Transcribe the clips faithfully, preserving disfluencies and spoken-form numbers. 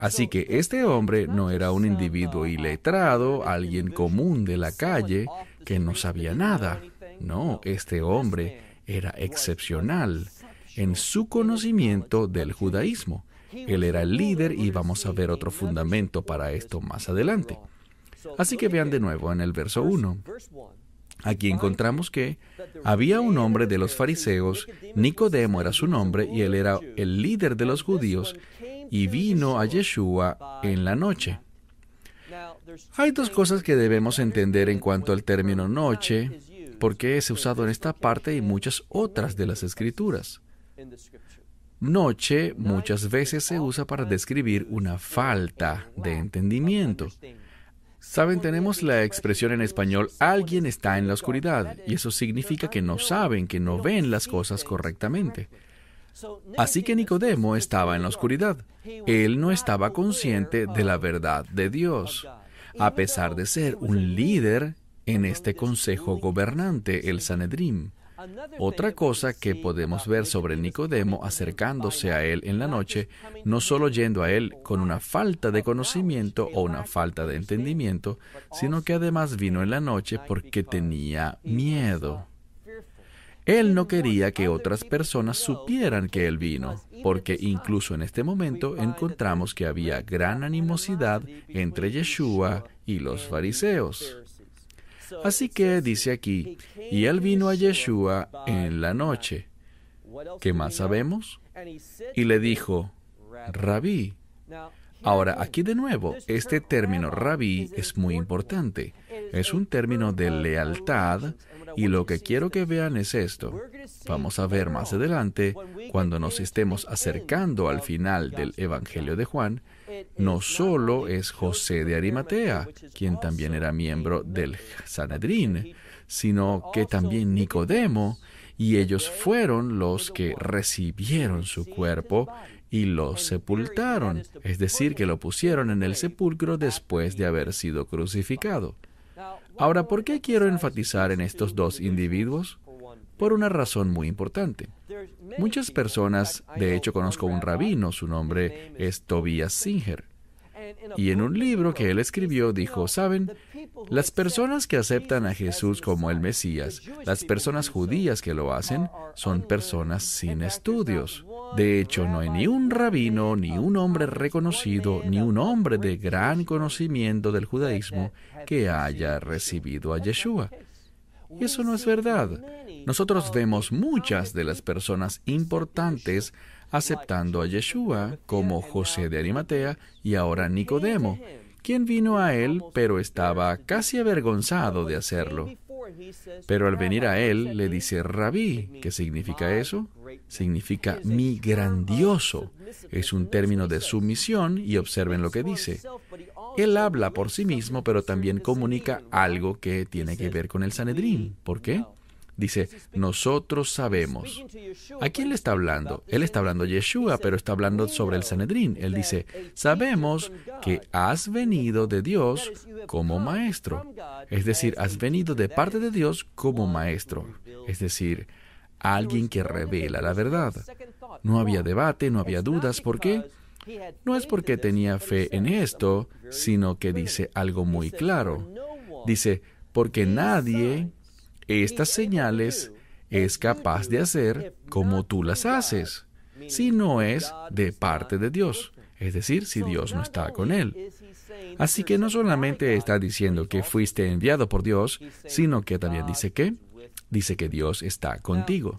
Así que este hombre no era un individuo iletrado, alguien común de la calle que no sabía nada. No, este hombre era excepcional en su conocimiento del judaísmo. Él era el líder y vamos a ver otro fundamento para esto más adelante. Así que vean de nuevo en el verso uno. Aquí encontramos que había un hombre de los fariseos, Nicodemo era su nombre, y él era el líder de los judíos, y vino a Yeshua en la noche. Hay dos cosas que debemos entender en cuanto al término noche, porque es usado en esta parte y muchas otras de las Escrituras. Noche muchas veces se usa para describir una falta de entendimiento. Saben, tenemos la expresión en español, alguien está en la oscuridad, y eso significa que no saben, que no ven las cosas correctamente. Así que Nicodemo estaba en la oscuridad. Él no estaba consciente de la verdad de Dios, a pesar de ser un líder en este consejo gobernante, el Sanedrín. Otra cosa que podemos ver sobre Nicodemo acercándose a él en la noche, no solo yendo a él con una falta de conocimiento o una falta de entendimiento, sino que además vino en la noche porque tenía miedo. Él no quería que otras personas supieran que él vino, porque incluso en este momento encontramos que había gran animosidad entre Yeshua y los fariseos. Así que dice aquí, y él vino a Yeshua en la noche. ¿Qué más sabemos? Y le dijo, Rabí. Ahora, aquí de nuevo, este término rabí es muy importante. Es un término de lealtad, y lo que quiero que vean es esto. Vamos a ver más adelante, cuando nos estemos acercando al final del Evangelio de Juan, no solo es José de Arimatea, quien también era miembro del Sanedrín, sino que también Nicodemo, y ellos fueron los que recibieron su cuerpo y lo sepultaron, es decir, que lo pusieron en el sepulcro después de haber sido crucificado. Ahora, ¿por qué quiero enfatizar en estos dos individuos? Por una razón muy importante. Muchas personas, de hecho conozco un rabino, su nombre es Tobias Singer, y en un libro que él escribió dijo, ¿saben? Las personas que aceptan a Jesús como el Mesías, las personas judías que lo hacen, son personas sin estudios. De hecho, no hay ni un rabino, ni un hombre reconocido, ni un hombre de gran conocimiento del judaísmo que haya recibido a Yeshua. Y eso no es verdad. Nosotros vemos muchas de las personas importantes aceptando a Yeshua, como José de Arimatea y ahora Nicodemo, quien vino a él, pero estaba casi avergonzado de hacerlo. Pero al venir a él, le dice Rabí. ¿Qué significa eso? Significa mi grandioso. Es un término de sumisión y observen lo que dice. Él habla por sí mismo, pero también comunica algo que tiene que ver con el Sanedrín. ¿Por qué? Dice, nosotros sabemos. ¿A quién le está hablando? Él está hablando a Yeshua, pero está hablando sobre el Sanedrín. Él dice, sabemos que has venido de Dios como maestro. Es decir, has venido de parte de Dios como maestro. Es decir, alguien que revela la verdad. No había debate, no había dudas. ¿Por qué? No es porque tenía fe en esto, sino que dice algo muy claro. Dice, porque nadie estas señales es capaz de hacer como tú las haces, si no es de parte de Dios, es decir, si Dios no está con él. Así que no solamente está diciendo que fuiste enviado por Dios, sino que también dice que, dice que Dios está contigo.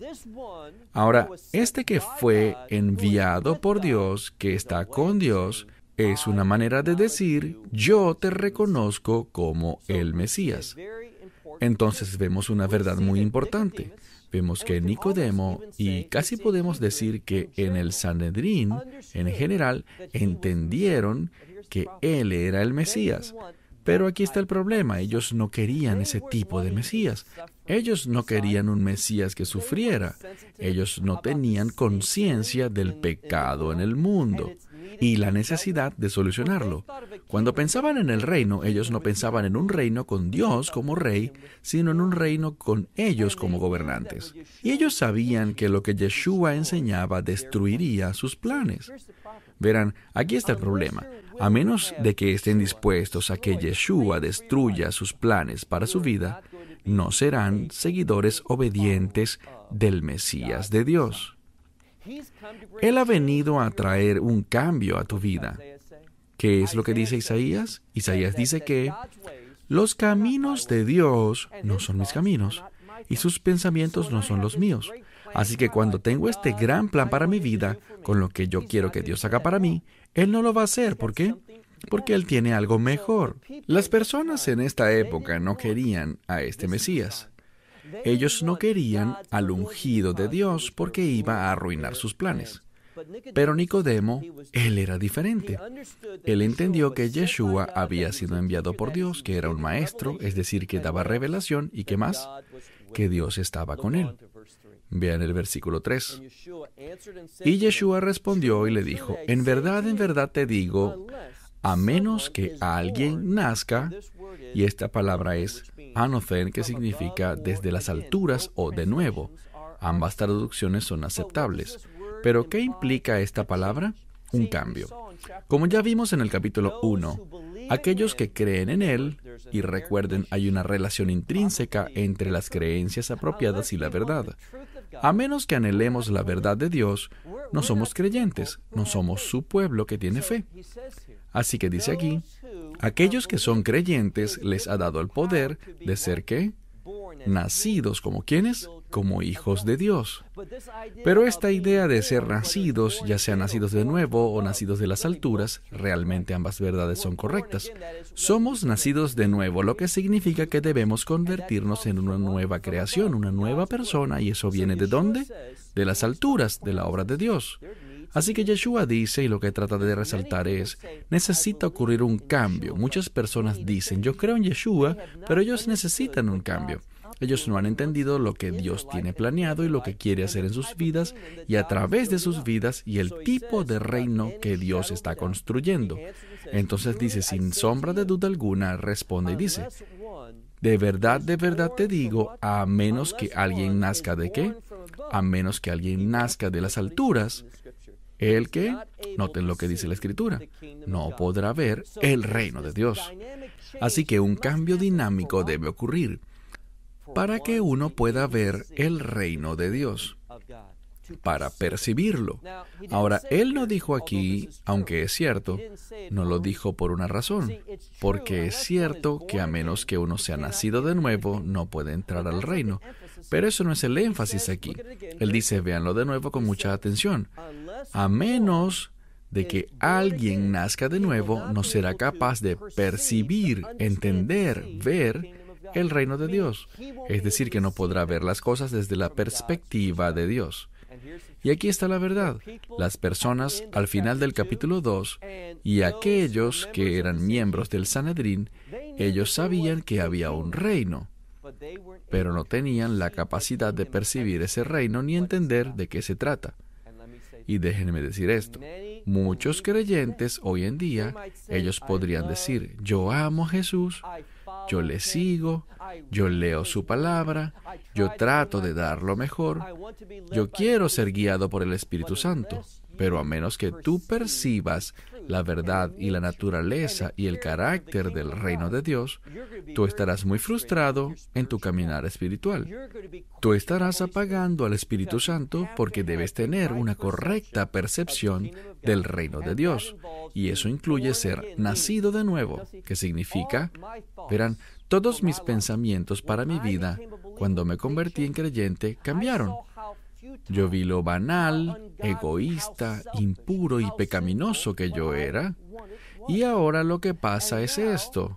Ahora, este que fue enviado por Dios, que está con Dios, es una manera de decir, yo te reconozco como el Mesías. Entonces vemos una verdad muy importante. Vemos que Nicodemo, y casi podemos decir que en el Sanedrín, en general, entendieron que él era el Mesías. Pero aquí está el problema, ellos no querían ese tipo de Mesías. Ellos no querían un Mesías que sufriera. Ellos no tenían conciencia del pecado en el mundo y la necesidad de solucionarlo. Cuando pensaban en el reino, ellos no pensaban en un reino con Dios como rey, sino en un reino con ellos como gobernantes. Y ellos sabían que lo que Yeshua enseñaba destruiría sus planes. Verán, aquí está el problema. A menos de que estén dispuestos a que Yeshua destruya sus planes para su vida, no serán seguidores obedientes del Mesías de Dios. Él ha venido a traer un cambio a tu vida. ¿Qué es lo que dice Isaías? Isaías dice que los caminos de Dios no son mis caminos y sus pensamientos no son los míos. Así que cuando tengo este gran plan para mi vida, con lo que yo quiero que Dios haga para mí, Él no lo va a hacer. ¿Por qué? Porque Él tiene algo mejor. Las personas en esta época no querían a este Mesías. Ellos no querían al ungido de Dios porque iba a arruinar sus planes. Pero Nicodemo, él era diferente. Él entendió que Yeshua había sido enviado por Dios, que era un maestro, es decir, que daba revelación, y que más, que Dios estaba con él. Vean el versículo tres. Y Yeshua respondió y le dijo, en verdad, en verdad te digo, a menos que alguien nazca, y esta palabra es anothen, que significa desde las alturas o de nuevo. Ambas traducciones son aceptables. ¿Pero qué implica esta palabra? Un cambio. Como ya vimos en el capítulo uno, aquellos que creen en Él, y recuerden, hay una relación intrínseca entre las creencias apropiadas y la verdad. A menos que anhelemos la verdad de Dios, no somos creyentes, no somos su pueblo que tiene fe. Así que dice aquí, aquellos que son creyentes les ha dado el poder de ser, ¿qué? Nacidos como ¿quiénes? Como hijos de Dios. Pero esta idea de ser nacidos, ya sean nacidos de nuevo o nacidos de las alturas, realmente ambas verdades son correctas. Somos nacidos de nuevo, lo que significa que debemos convertirnos en una nueva creación, una nueva persona, y eso viene ¿de dónde? De las alturas, de la obra de Dios. Así que Yeshua dice, y lo que trata de resaltar es, necesita ocurrir un cambio. Muchas personas dicen, yo creo en Yeshua, pero ellos necesitan un cambio. Ellos no han entendido lo que Dios tiene planeado y lo que quiere hacer en sus vidas y a través de sus vidas y el tipo de reino que Dios está construyendo. Entonces dice, sin sombra de duda alguna, responde y dice, de verdad, de verdad te digo, a menos que alguien nazca ¿de qué? A menos que alguien nazca de las alturas, el que, noten lo que dice la Escritura, no podrá ver el reino de Dios. Así que un cambio dinámico debe ocurrir para que uno pueda ver el reino de Dios, para percibirlo. Ahora, Él no dijo aquí, aunque es cierto, no lo dijo por una razón, porque es cierto que a menos que uno sea nacido de nuevo, no puede entrar al reino. Pero eso no es el énfasis aquí. Él dice, véanlo de nuevo con mucha atención, a menos de que alguien nazca de nuevo, no será capaz de percibir, entender, ver el reino de Dios. Es decir, que no podrá ver las cosas desde la perspectiva de Dios. Y aquí está la verdad. Las personas al final del capítulo dos y aquellos que eran miembros del Sanedrín, ellos sabían que había un reino, pero no tenían la capacidad de percibir ese reino ni entender de qué se trata. Y déjenme decir esto, muchos creyentes hoy en día, ellos podrían decir, yo amo a Jesús, yo le sigo, yo leo su palabra, yo trato de dar lo mejor, yo quiero ser guiado por el Espíritu Santo, pero a menos que tú percibas la verdad y la naturaleza y el carácter del reino de Dios, tú estarás muy frustrado en tu caminar espiritual. Tú estarás apagando al Espíritu Santo porque debes tener una correcta percepción del reino de Dios. Y eso incluye ser nacido de nuevo, que significa, verán, todos mis pensamientos para mi vida, cuando me convertí en creyente, cambiaron. Yo vi lo banal, egoísta, impuro y pecaminoso que yo era, y ahora lo que pasa es esto.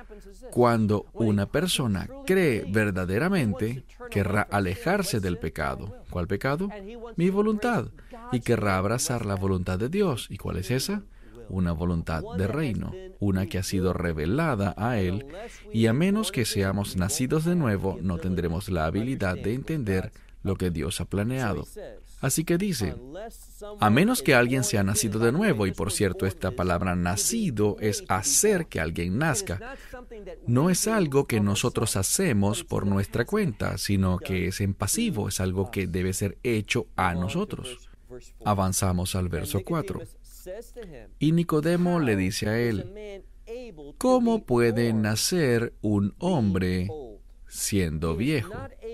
Cuando una persona cree verdaderamente, querrá alejarse del pecado. ¿Cuál pecado? Mi voluntad. Y querrá abrazar la voluntad de Dios. ¿Y cuál es esa? Una voluntad de reino, una que ha sido revelada a Él, y a menos que seamos nacidos de nuevo, no tendremos la habilidad de entender lo que Dios ha planeado. Así que dice, a menos que alguien sea nacido de nuevo, y por cierto, esta palabra nacido es hacer que alguien nazca. No es algo que nosotros hacemos por nuestra cuenta, sino que es en pasivo, es algo que debe ser hecho a nosotros. Avanzamos al verso cuatro. Y Nicodemo le dice a él, ¿cómo puede nacer un hombre siendo viejo?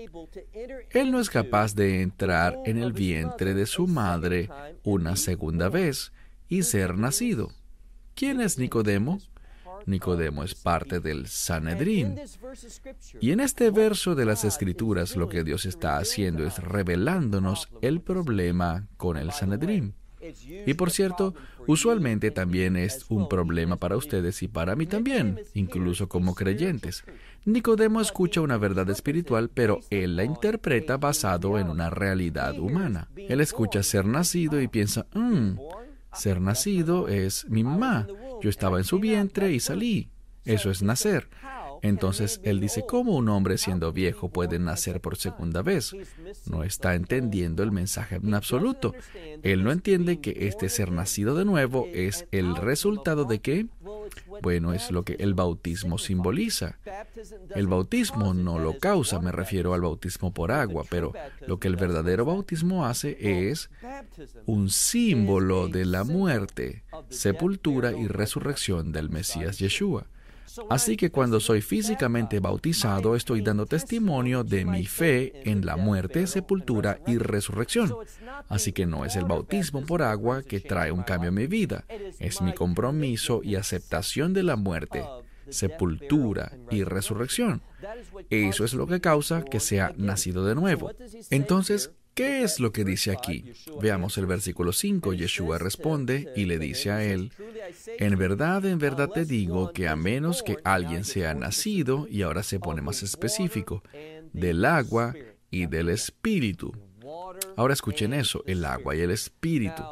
Él no es capaz de entrar en el vientre de su madre una segunda vez y ser nacido. ¿Quién es Nicodemo? Nicodemo es parte del Sanedrín. Y en este verso de las Escrituras lo que Dios está haciendo es revelándonos el problema con el Sanedrín. Y por cierto, usualmente también es un problema para ustedes y para mí también, incluso como creyentes. Nicodemo escucha una verdad espiritual, pero él la interpreta basado en una realidad humana. Él escucha ser nacido y piensa, mmm, ser nacido es mi mamá. Yo estaba en su vientre y salí. Eso es nacer. Entonces él dice, ¿cómo un hombre siendo viejo puede nacer por segunda vez? No está entendiendo el mensaje en absoluto. Él no entiende que este ser nacido de nuevo es el resultado de ¿qué? Bueno, es lo que el bautismo simboliza. El bautismo no lo causa, me refiero al bautismo por agua, pero lo que el verdadero bautismo hace es un símbolo de la muerte, sepultura y resurrección del Mesías Yeshua. Así que cuando soy físicamente bautizado, estoy dando testimonio de mi fe en la muerte, sepultura y resurrección. Así que no es el bautismo por agua que trae un cambio en mi vida, es mi compromiso y aceptación de la muerte, sepultura y resurrección. Eso es lo que causa que sea nacido de nuevo. Entonces, ¿qué es lo que dice aquí? Veamos el versículo cinco. Yeshua responde y le dice a él, en verdad, en verdad te digo que a menos que alguien sea nacido, y ahora se pone más específico, del agua y del espíritu. Ahora escuchen eso, el agua y el espíritu.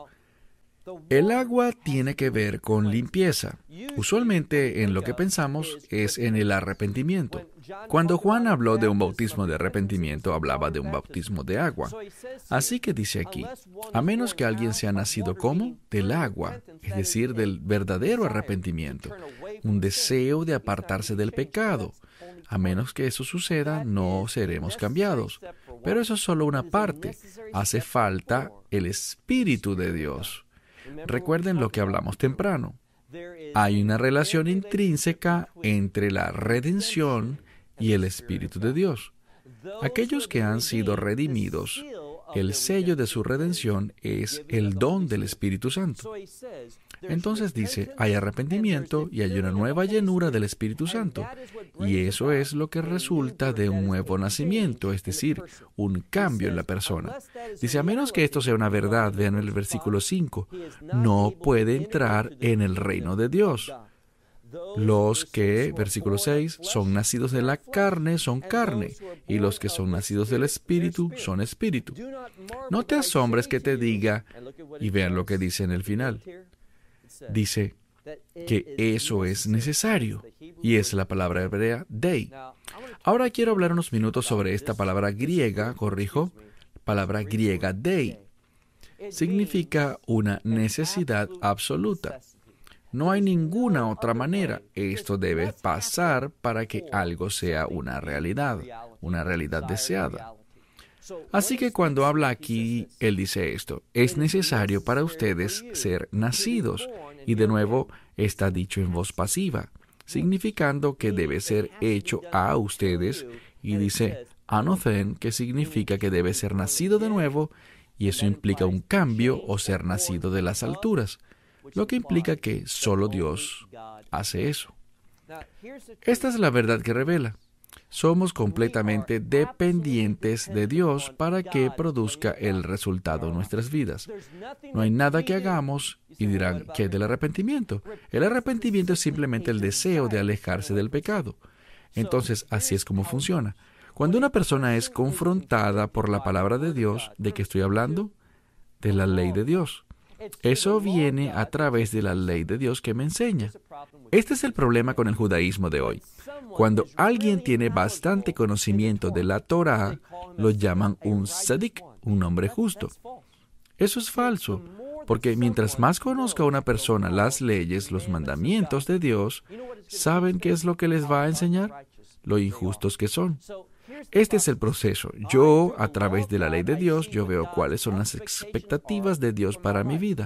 El agua tiene que ver con limpieza. Usualmente en lo que pensamos es en el arrepentimiento. Cuando Juan habló de un bautismo de arrepentimiento, hablaba de un bautismo de agua. Así que dice aquí, a menos que alguien sea nacido ¿cómo? Del agua, es decir, del verdadero arrepentimiento, un deseo de apartarse del pecado. A menos que eso suceda, no seremos cambiados. Pero eso es solo una parte. Hace falta el Espíritu de Dios. Recuerden lo que hablamos temprano. Hay una relación intrínseca entre la redención y el Espíritu de Dios. Aquellos que han sido redimidos, el sello de su redención es el don del Espíritu Santo. Entonces dice, hay arrepentimiento y hay una nueva llenura del Espíritu Santo. Y eso es lo que resulta de un nuevo nacimiento, es decir, un cambio en la persona. Dice, a menos que esto sea una verdad, vean el versículo cinco, no puede entrar en el reino de Dios. Los que, versículo seis, son nacidos de la carne son carne, y los que son nacidos del Espíritu son Espíritu. No te asombres que te diga, y vean lo que dice en el final. Dice que eso es necesario, y es la palabra hebrea dei. Ahora quiero hablar unos minutos sobre esta palabra griega, corrijo, palabra griega dei. Significa una necesidad absoluta. No hay ninguna otra manera. Esto debe pasar para que algo sea una realidad, una realidad deseada. Así que cuando habla aquí, él dice esto, es necesario para ustedes ser nacidos. Y de nuevo está dicho en voz pasiva, significando que debe ser hecho a ustedes. Y dice anothen, que significa que debe ser nacido de nuevo, y eso implica un cambio o ser nacido de las alturas. Lo que implica que solo Dios hace eso. Esta es la verdad que revela. Somos completamente dependientes de Dios para que produzca el resultado en nuestras vidas. No hay nada que hagamos y dirán, ¿qué del arrepentimiento? El arrepentimiento es simplemente el deseo de alejarse del pecado. Entonces, así es como funciona. Cuando una persona es confrontada por la palabra de Dios, ¿de qué estoy hablando? De la ley de Dios. Eso viene a través de la ley de Dios que me enseña. Este es el problema con el judaísmo de hoy. Cuando alguien tiene bastante conocimiento de la Torá, lo llaman un tzadik, un hombre justo. Eso es falso, porque mientras más conozca una persona las leyes, los mandamientos de Dios, ¿saben qué es lo que les va a enseñar? Lo injustos que son. Este es el proceso. Yo, a través de la ley de Dios, yo veo cuáles son las expectativas de Dios para mi vida.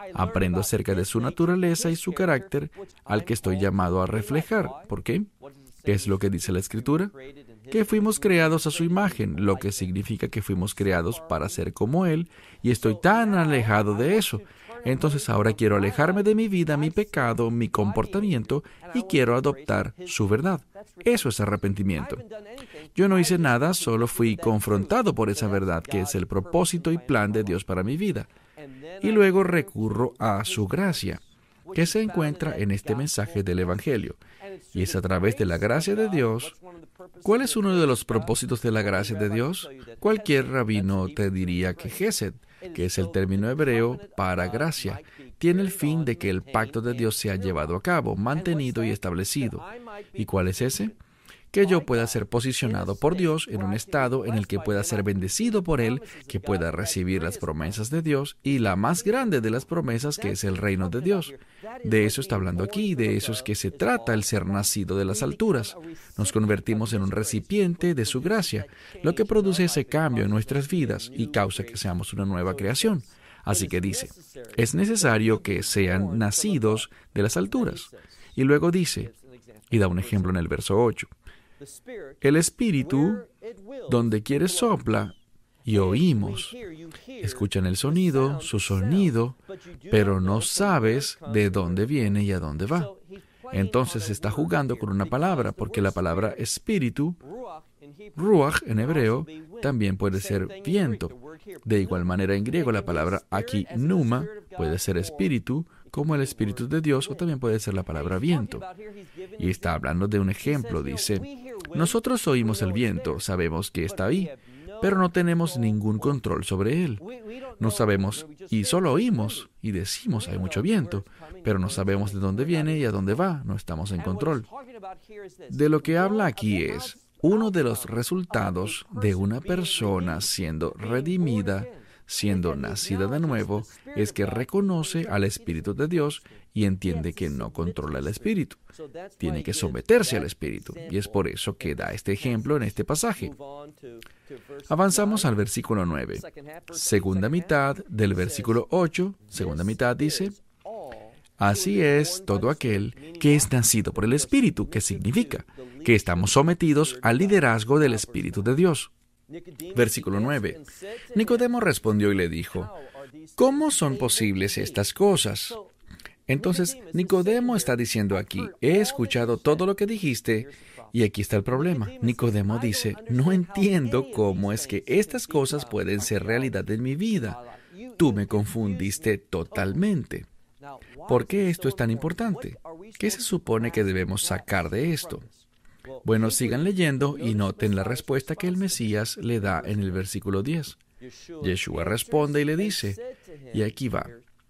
Aprendo acerca de su naturaleza y su carácter al que estoy llamado a reflejar. ¿Por qué? ¿Qué es lo que dice la Escritura? Que fuimos creados a su imagen, lo que significa que fuimos creados para ser como Él, y estoy tan alejado de eso. Entonces ahora quiero alejarme de mi vida, mi pecado, mi comportamiento, y quiero adoptar su verdad. Eso es arrepentimiento. Yo no hice nada, solo fui confrontado por esa verdad, que es el propósito y plan de Dios para mi vida. Y luego recurro a su gracia, que se encuentra en este mensaje del Evangelio. Y es a través de la gracia de Dios. ¿Cuál es uno de los propósitos de la gracia de Dios? Cualquier rabino te diría que Gesed, que es el término hebreo para gracia, tiene el fin de que el pacto de Dios sea llevado a cabo, mantenido y establecido. ¿Y cuál es ese? Que yo pueda ser posicionado por Dios en un estado en el que pueda ser bendecido por Él, que pueda recibir las promesas de Dios y la más grande de las promesas, que es el reino de Dios. De eso está hablando aquí, de eso es que se trata el ser nacido de las alturas. Nos convertimos en un recipiente de su gracia, lo que produce ese cambio en nuestras vidas y causa que seamos una nueva creación. Así que dice, es necesario que sean nacidos de las alturas. Y luego dice, y da un ejemplo en el verso ocho, el Espíritu, donde quiere sopla, y oímos. Escuchan el sonido, su sonido, pero no sabes de dónde viene y a dónde va. Entonces está jugando con una palabra, porque la palabra espíritu, ruach en hebreo, también puede ser viento. De igual manera en griego la palabra aquí pneuma puede ser espíritu, como el Espíritu de Dios, o también puede ser la palabra viento. Y está hablando de un ejemplo, dice, nosotros oímos el viento, sabemos que está ahí, pero no tenemos ningún control sobre él. No sabemos, y solo oímos, y decimos, hay mucho viento, pero no sabemos de dónde viene y a dónde va, no estamos en control. De lo que habla aquí es, uno de los resultados de una persona siendo redimida, siendo nacida de nuevo, es que reconoce al Espíritu de Dios y entiende que no controla el Espíritu. Tiene que someterse al Espíritu. Y es por eso que da este ejemplo en este pasaje. Avanzamos al versículo nueve. Segunda mitad del versículo ocho, segunda mitad dice, así es todo aquel que es nacido por el Espíritu, que significa que estamos sometidos al liderazgo del Espíritu de Dios. Versículo nueve. Nicodemo respondió y le dijo, ¿cómo son posibles estas cosas? Entonces, Nicodemo está diciendo aquí, he escuchado todo lo que dijiste, y aquí está el problema. Nicodemo dice, no entiendo cómo es que estas cosas pueden ser realidad en mi vida. Tú me confundiste totalmente. ¿Por qué esto es tan importante? ¿Qué se supone que debemos sacar de esto? Bueno, sigan leyendo y noten la respuesta que el Mesías le da en el versículo diez. Yeshua responde y le dice, y aquí va,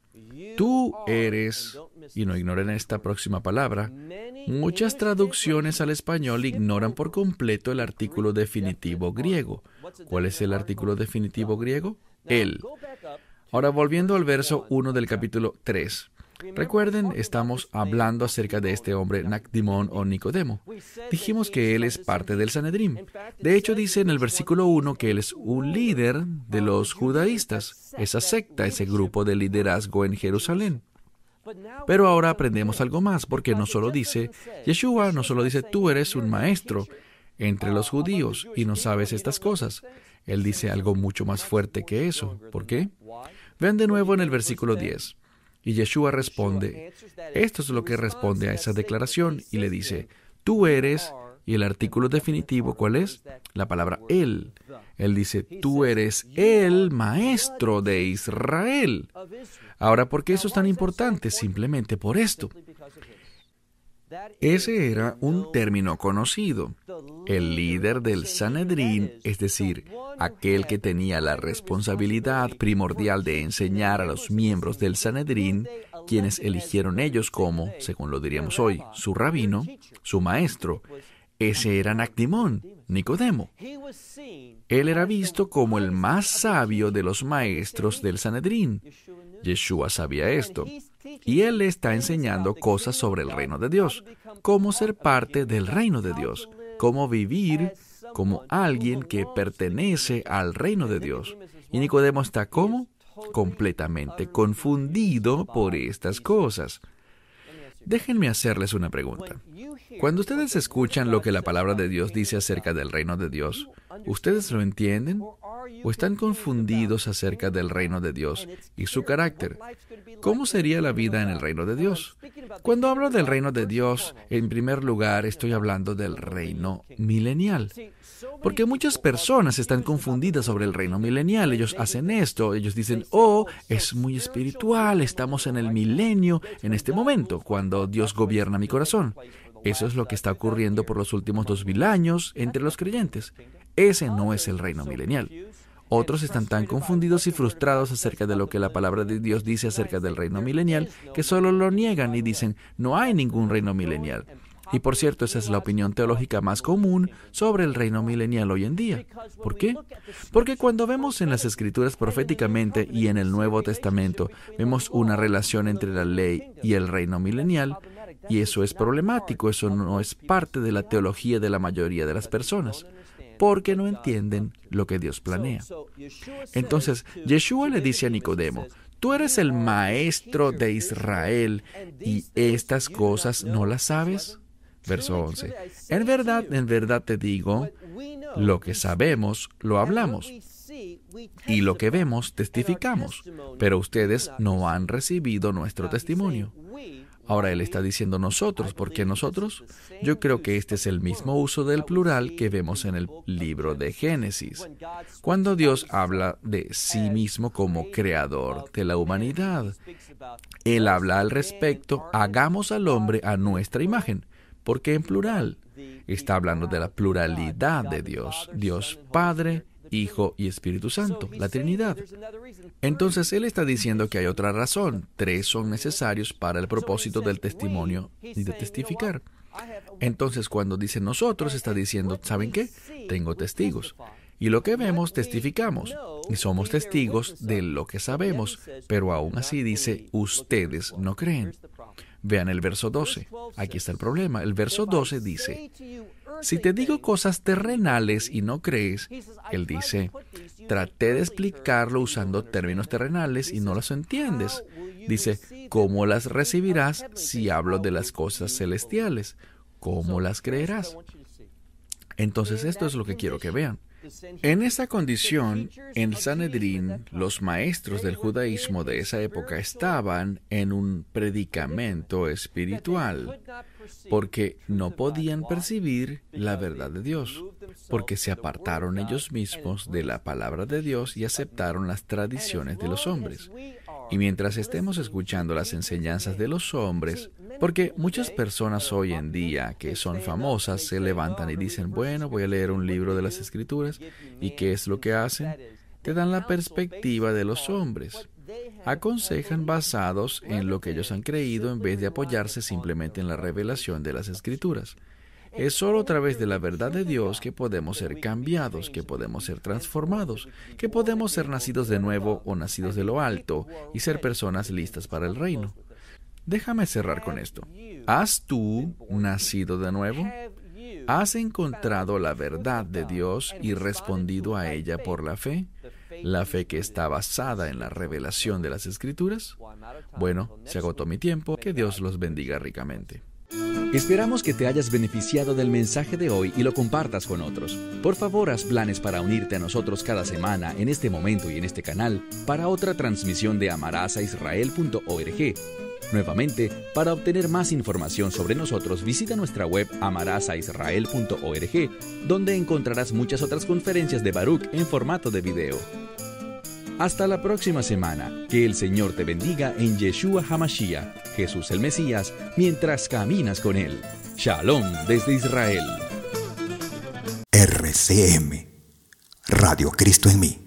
tú eres, y no ignoren esta próxima palabra, muchas traducciones al español ignoran por completo el artículo definitivo griego. ¿Cuál es el artículo definitivo griego? Él. Ahora, volviendo al verso uno del capítulo tres. Recuerden, estamos hablando acerca de este hombre Nacdimón o Nicodemo. Dijimos que él es parte del Sanedrín. De hecho, dice en el versículo uno que él es un líder de los judaístas, esa secta, ese grupo de liderazgo en Jerusalén. Pero ahora aprendemos algo más, porque no solo dice, Yeshua no solo dice, tú eres un maestro entre los judíos y no sabes estas cosas. Él dice algo mucho más fuerte que eso. ¿Por qué? Vean de nuevo en el versículo diez. Y Yeshua responde, esto es lo que responde a esa declaración, y le dice, tú eres, y el artículo definitivo, ¿cuál es? La palabra él. Él dice, tú eres el maestro de Israel. Ahora, ¿por qué eso es tan importante? Simplemente por esto. Ese era un término conocido. El líder del Sanedrín, es decir, aquel que tenía la responsabilidad primordial de enseñar a los miembros del Sanedrín, quienes eligieron ellos como, según lo diríamos hoy, su rabino, su maestro. Ese era Nacdimón, Nicodemo. Él era visto como el más sabio de los maestros del Sanedrín. Yeshua sabía esto. Y él le está enseñando cosas sobre el reino de Dios, cómo ser parte del reino de Dios, cómo vivir como alguien que pertenece al reino de Dios. Y Nicodemo está ¿cómo? completamente confundido por estas cosas. Déjenme hacerles una pregunta. Cuando ustedes escuchan lo que la palabra de Dios dice acerca del reino de Dios, ¿ustedes lo entienden? ¿O están confundidos acerca del reino de Dios y su carácter? ¿Cómo sería la vida en el reino de Dios? Cuando hablo del reino de Dios, en primer lugar estoy hablando del reino milenial. Porque muchas personas están confundidas sobre el reino milenial. Ellos hacen esto, ellos dicen, oh, es muy espiritual, estamos en el milenio, en este momento, cuando Dios gobierna mi corazón. Eso es lo que está ocurriendo por los últimos dos mil años entre los creyentes. Ese no es el reino milenial. Otros están tan confundidos y frustrados acerca de lo que la palabra de Dios dice acerca del reino milenial, que solo lo niegan y dicen, no hay ningún reino milenial. Y por cierto, esa es la opinión teológica más común sobre el reino milenial hoy en día. ¿Por qué? Porque cuando vemos en las Escrituras proféticamente y en el Nuevo Testamento, vemos una relación entre la ley y el reino milenial, y eso es problemático, eso no es parte de la teología de la mayoría de las personas, porque no entienden lo que Dios planea. Entonces, Yeshua le dice a Nicodemo, tú eres el maestro de Israel, ¿y estas cosas no las sabes? Verso once. En verdad, en verdad te digo, lo que sabemos, lo hablamos, y lo que vemos, testificamos, pero ustedes no han recibido nuestro testimonio. Ahora él está diciendo nosotros. ¿Por qué nosotros? Yo creo que este es el mismo uso del plural que vemos en el libro de Génesis, cuando Dios habla de sí mismo como creador de la humanidad. Él habla al respecto, hagamos al hombre a nuestra imagen. Porque en plural está hablando de la pluralidad de Dios, Dios Padre, Hijo y Espíritu Santo, la Trinidad. Entonces Él está diciendo que hay otra razón. Tres son necesarios para el propósito del testimonio y de testificar. Entonces cuando dice nosotros, está diciendo, ¿saben qué? Tengo testigos. Y lo que vemos, testificamos. Y somos testigos de lo que sabemos. Pero aún así dice, ustedes no creen. Vean el verso doce. Aquí está el problema. El verso doce dice, si te digo cosas terrenales y no crees, él dice, traté de explicarlo usando términos terrenales y no los entiendes. Dice, ¿cómo las recibirás si hablo de las cosas celestiales? ¿Cómo las creerás? Entonces esto es lo que quiero que vean. En esa condición, en Sanedrín, los maestros del judaísmo de esa época estaban en un predicamento espiritual, porque no podían percibir la verdad de Dios, porque se apartaron ellos mismos de la palabra de Dios y aceptaron las tradiciones de los hombres. Y mientras estemos escuchando las enseñanzas de los hombres, porque muchas personas hoy en día que son famosas se levantan y dicen, bueno, voy a leer un libro de las Escrituras, ¿y qué es lo que hacen? Te dan la perspectiva de los hombres. Aconsejan basados en lo que ellos han creído en vez de apoyarse simplemente en la revelación de las Escrituras. Es solo a través de la verdad de Dios que podemos ser cambiados, que podemos ser transformados, que podemos ser nacidos de nuevo o nacidos de lo alto y ser personas listas para el reino. Déjame cerrar con esto. ¿Has tú nacido de nuevo? ¿Has encontrado la verdad de Dios y respondido a ella por la fe? ¿La fe que está basada en la revelación de las Escrituras? Bueno, se agotó mi tiempo. Que Dios los bendiga ricamente. Esperamos que te hayas beneficiado del mensaje de hoy y lo compartas con otros. Por favor, haz planes para unirte a nosotros cada semana en este momento y en este canal para otra transmisión de amarás a israel punto org. Nuevamente, para obtener más información sobre nosotros, visita nuestra web amarás a israel punto org, donde encontrarás muchas otras conferencias de Baruch en formato de video. Hasta la próxima semana. Que el Señor te bendiga en Yeshua HaMashiach, Jesús el Mesías, mientras caminas con Él. Shalom desde Israel. R C M, Radio Cristo en mí.